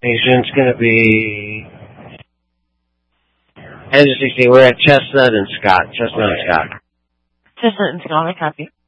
Station's going to be N16. We're at Chestnut and Scott. Chestnut and Scott, I copy.